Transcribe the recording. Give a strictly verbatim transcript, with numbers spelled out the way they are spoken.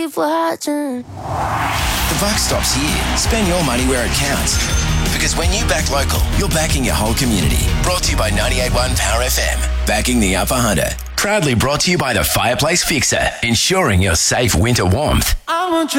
The buck stops here. Spend your money where it counts. Because when you back local, you're backing your whole community. Brought to you by ninety-eight point one Power F M. Backing the Upper Hunter. Proudly brought to you by the Fireplace Fixer. Ensuring your safe winter warmth. I want you